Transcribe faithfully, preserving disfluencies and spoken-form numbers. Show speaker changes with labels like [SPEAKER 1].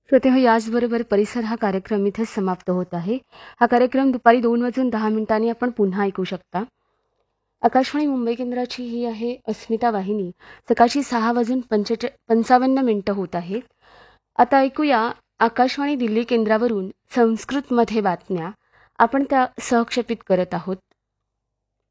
[SPEAKER 1] श्रोते हो, याचबरोबर परिसर हा कार्यक्रम इथेच समाप्त होत आहे. हा कार्यक्रम दुपारी दोन वाजून दहा मिनिटांनी आपण पुन्हा ऐकू शकता. आकाशवाणी मुंबई केंद्राची ही आहे अस्मिता वाहिनी. सकाळची सहा वाजून पंचेचा पंचावन्न मिनिटं होत आहेत. आता ऐकूया आकाशवाणी दिल्ली केंद्रावरून संस्कृतमध्ये बातम्या. आपण त्या सहक्षेपित करत आहोत.